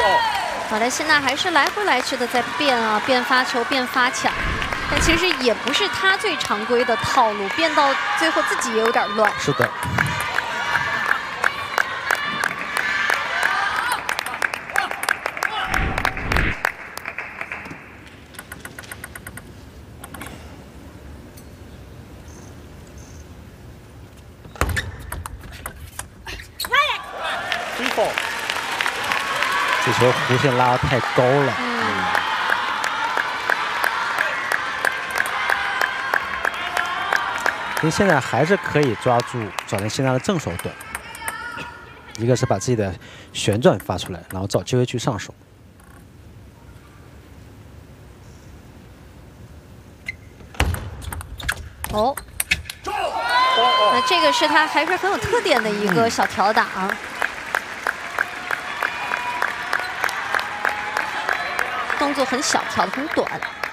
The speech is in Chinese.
马来西亚还是来回来去的在变啊，变发球，变发抢，但其实也不是他最常规的套路，变到最后自己也有点乱。 是的。 这球弧线拉得太高了。因为现在还是可以抓住找到现在的正手段，一个是把自己的旋转发出来，然后找机会去上手。 哦，那这个是他还是很有特点的一个小挑打。动作很小，挑得很短。